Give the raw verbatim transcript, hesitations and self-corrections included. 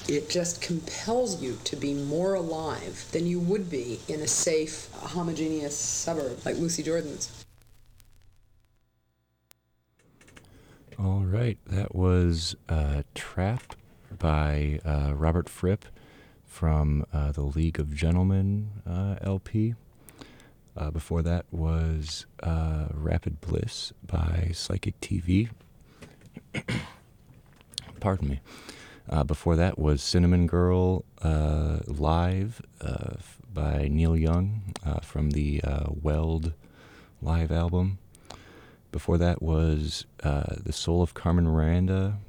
It just compels you to be more alive than you would be in a safe, homogeneous suburb like Lucy Jordan's. All right, that was uh, Trap by uh, Robert Fripp from uh, the League of Gentlemen uh, L P. Uh, before that was uh, Rapid Bliss by Psychic T V. Pardon me. Uh, before that was Cinnamon Girl uh, Live uh, by Neil Young uh, from the uh, Weld live album. Before that was uh, The Soul of Carmen Miranda